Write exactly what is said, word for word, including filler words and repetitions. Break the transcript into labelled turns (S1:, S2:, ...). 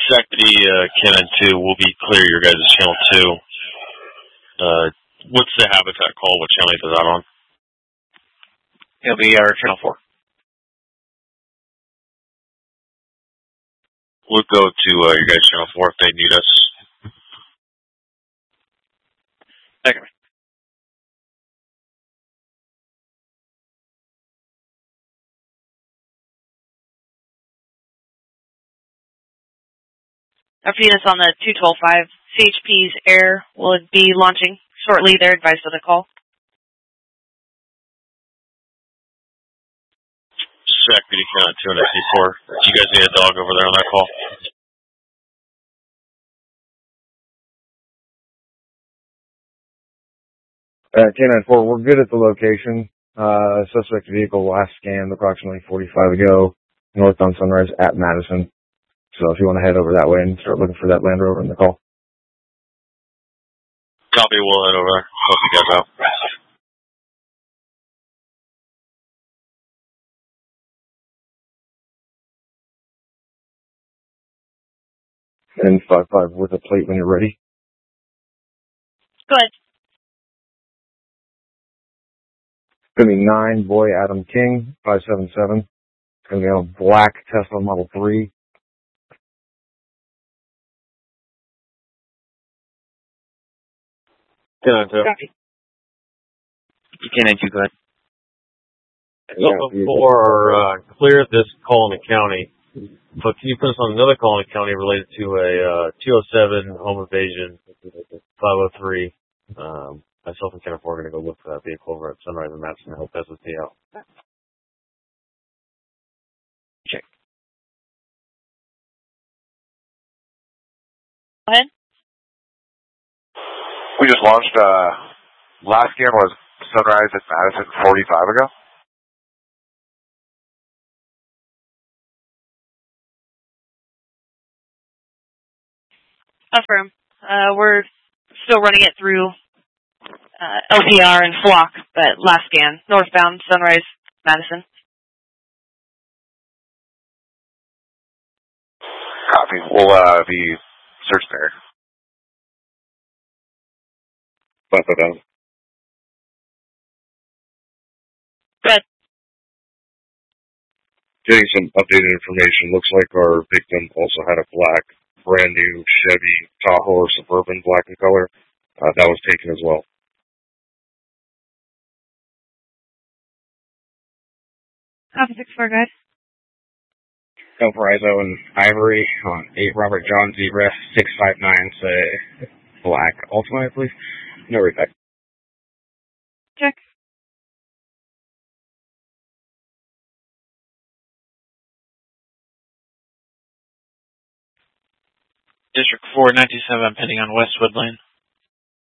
S1: Secretary uh, Cannon two will be clear your guys' channel two. Uh, what's the habitat call? What channel is that on?
S2: It'll be our channel four.
S1: We'll go to uh, your guys' channel four if they need us.
S2: Okay.
S3: Venus on the two twelve five. C H P's Air will be launching shortly. They're advised of the call.
S1: Secretary Cannon two and S C four. Do you guys need a dog over there on that call?
S4: Uh, K nine four, we're good at the location. Uh, suspect vehicle last scanned approximately forty-five ago, northbound Sunrise at Madison. So if you want to head over that way and start looking for that Land Rover in the call.
S1: Copy, we'll head over there. Help you guys out.
S4: And five five with a plate when you're ready.
S3: Good.
S4: It's going to be nine Boy Adam King, five seven seven. It's going to be on a black Tesla Model three.
S1: Cannon two.
S3: Copy.
S2: Cannon two, go ahead.
S5: So before uh, clear this call in the county, but can you put us on another call in the county related to a uh, two oh seven home invasion, five oh three? Um, myself and Kenneth are going to go look for that vehicle over at Sunrise and Madison and help S S T out.
S2: Check.
S3: Go ahead.
S6: We just launched, uh, last scan was Sunrise at Madison forty-five ago.
S3: Affirm. Uh, we're still running it through uh, L P R and Flock, but last scan, northbound, Sunrise, Madison.
S6: Copy. We'll uh, be searching there. Bust that down.
S3: Good.
S6: Getting some updated information. Looks like our victim also had a black, brand new Chevy Tahoe or Suburban, black in color. Uh, that was taken as well.
S3: Copy six four, guys.
S2: Valparaiso and Ivory on eight Robert John Zebra six five nine, say black. Ultimately, please. No respect.
S3: Check.
S7: District four ninety-seven, pending on Westwood Lane.